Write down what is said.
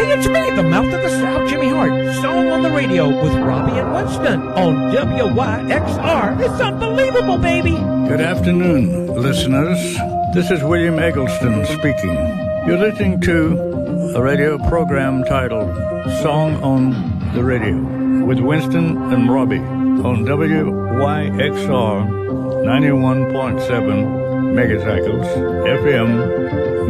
Hey, it's me, the mouth of the South, Jimmy Hart. Song on the radio with Robbie and Winston on WYXR. It's unbelievable, baby. Good afternoon, listeners. This is William Eggleston speaking. You're listening to a radio program titled Song on the Radio with Winston and Robbie on WYXR 91.7 megacycles FM